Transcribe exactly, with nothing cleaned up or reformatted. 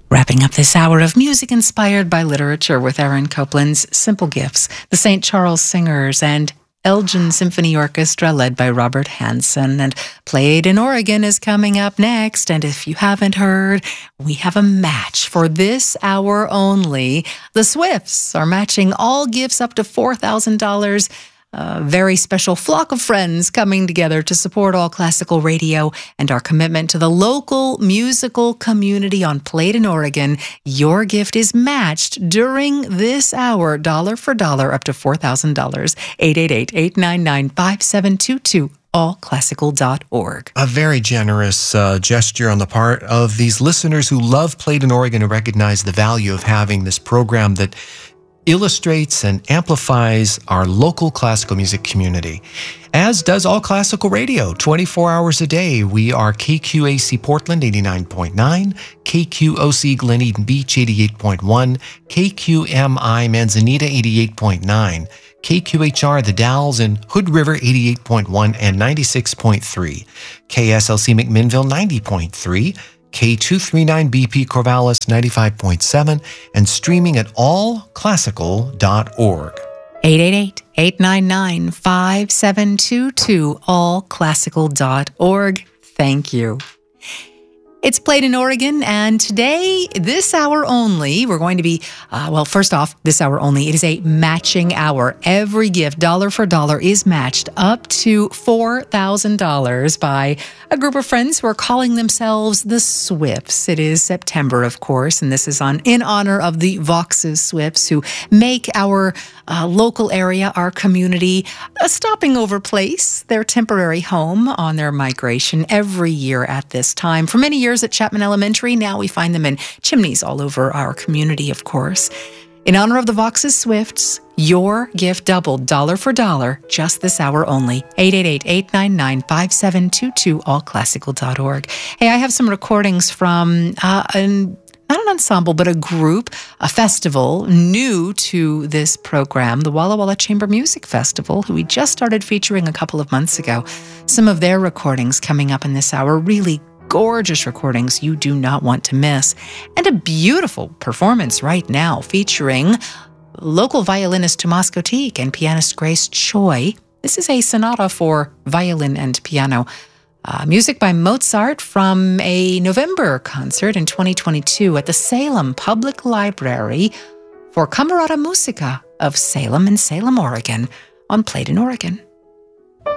Wrapping up this hour of music inspired by literature with Aaron Copland's Simple Gifts, the Saint Charles Singers, and Elgin Symphony Orchestra led by Robert Hansen. And Played in Oregon is coming up next. And if you haven't heard, we have a match for this hour only. The Swifts are matching all gifts up to four thousand dollars. A very special flock of friends coming together to support All Classical Radio and our commitment to the local musical community on Played in Oregon. Your gift is matched during this hour, dollar for dollar, up to four thousand dollars. eight eight eight, eight nine nine, five seven two two. all classical dot org. A very generous uh, gesture on the part of these listeners who love Played in Oregon and recognize the value of having this program that illustrates and amplifies our local classical music community, as does All Classical Radio, twenty-four hours a day. We are K Q A C Portland, eighty-nine point nine, K Q O C Glen Eden Beach, eighty-eight point one, K Q M I Manzanita, eighty-eight point nine, K Q H R The Dalles in Hood River, eighty-eight point one and ninety-six point three, K S L C McMinnville, ninety point three, K two thirty-nine B P Corvallis, ninety-five point seven, and streaming at all classical dot org. eight eight eight, eight nine nine, five seven two two, all classical dot org. Thank you. It's Played in Oregon, and today, this hour only, we're going to be, uh, well, first off, this hour only, it is a matching hour. Every gift, dollar for dollar, is matched up to four thousand dollars by a group of friends who are calling themselves the Swifts. It is September, of course, and this is on in honor of the Vox's Swifts, who make our uh, local area, our community, a stopping over place, their temporary home on their migration every year at this time. For many years, at Chapman Elementary. Now we find them in chimneys all over our community, of course. In honor of the Vox's Swifts, your gift doubled, dollar for dollar, just this hour only. eight eight eight, eight nine nine, five seven two two, all classical dot org. Hey, I have some recordings from uh, an not an ensemble, but a group, a festival new to this program, the Walla Walla Chamber Music Festival, who we just started featuring a couple of months ago. Some of their recordings coming up in this hour, really gorgeous recordings you do not want to miss. And a beautiful performance right now featuring local violinist Tomas Gotique and pianist Grace Choi. This is a sonata for violin and piano. Uh, music by Mozart from a November concert in twenty twenty-two at the Salem Public Library for Camerata Musica of Salem in Salem, Oregon, on Played in Oregon.